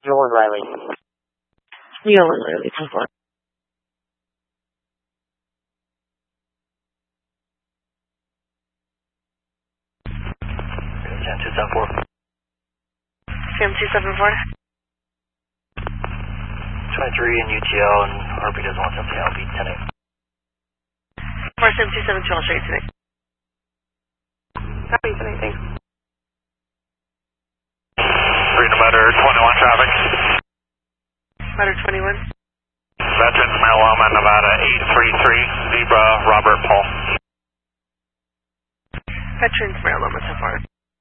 Nolan Riley. Nolan Riley, 10-4. 274. Sam 274. 23 in UTL and RP doesn't want something. I'll be 10-8. For Sam 272, I'll show you today. Copy, today, thanks. Freedom Matter 21 traffic. Matter 21. Veterans, Marijuana, Nevada 833, Zebra, Robert Paul. Veterans, Maryland, so far.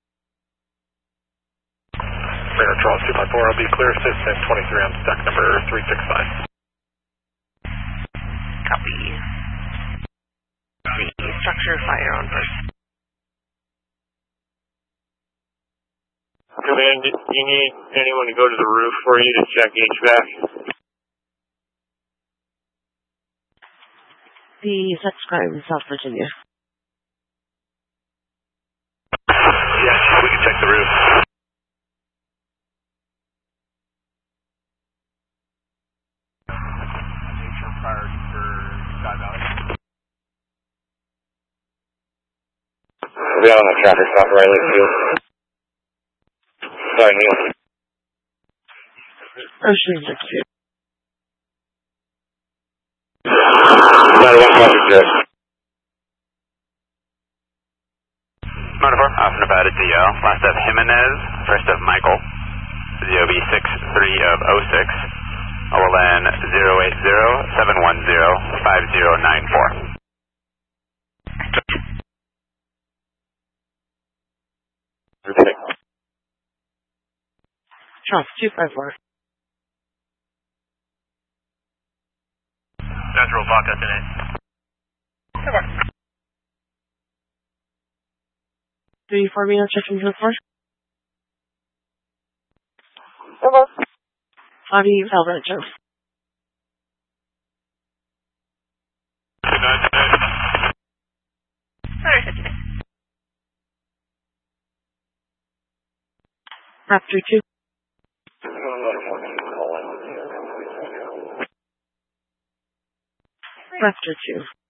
Radar Charles 254, I'll be clear assistant 23 on stack number 365. Copy. The structure fire on first. Command, do you need anyone to go to the roof for you to check HVAC? The sex crime in South Virginia. Yes, we can check the roof. Priority for Sky Valley. We'll be on the traffic stop, Riley Field. Sorry, Neil. Ocean 62. Matter 1 traffic jet. Matter 4, off Nevada DL. Last of Jimenez, first of Michael. ZOB 63 of 06. OLN 080-710-5094. Okay. Charles 254. Natural vodka today. Okay. 3-4 me on checking to the floor. Hello. Bobby Valverde. Raptor 2. Raptor 2.